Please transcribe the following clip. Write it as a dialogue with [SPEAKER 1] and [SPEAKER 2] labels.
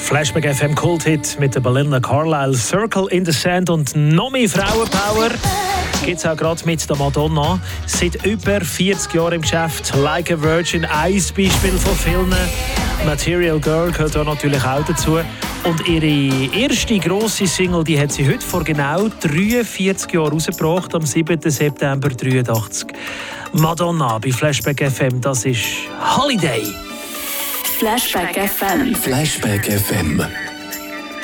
[SPEAKER 1] Flashback FM Kulthit mit der Belinda Carlisle, Circle in the Sand und noch mehr Frauenpower gibt es auch gerade mit der Madonna. Seit über 40 Jahren im Geschäft, Like a Virgin, ein Beispiel von vielen. Material Girl gehört auch natürlich auch dazu. Und ihre erste grosse Single, die hat sie heute vor genau 43 Jahren rausgebracht, am 7. September 1983. Madonna bei Flashback FM, das ist Holiday.
[SPEAKER 2] Flashback FM.
[SPEAKER 3] Flashback FM.